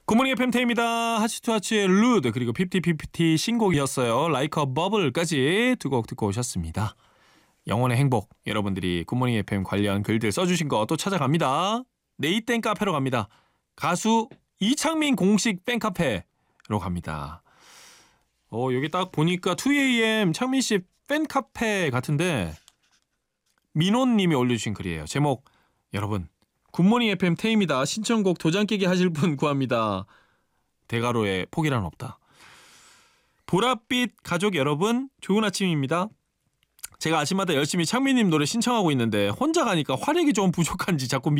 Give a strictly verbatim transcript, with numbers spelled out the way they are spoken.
굿모닝 에프엠 태입니다. 하치투하치의 루드 그리고 피프티피프티 신곡이었어요. Like a Bubble까지 두 곡 듣고 오셨습니다. 영혼의 행복 여러분들이 굿모닝 에프엠 관련 글들 써주신 거 또 찾아갑니다. 네이땡 카페로 갑니다. 가수 이창민 공식 팬카페로 갑니다. 어, 여기 딱 보니까 투에이엠 창민 씨 팬카페 같은데 민호님이 올려주신 글이에요. 제목 여러분 굿모닝 에프엠 태입니다. 신청곡 도장 깨기 하실 분 구합니다. 대가로의 포기란 없다. 보랏빛 가족 여러분 좋은 아침입니다. 제가 아침마다 열심히 창민님 노래 신청하고 있는데 혼자 가니까 화력이 좀 부족한지 자꾸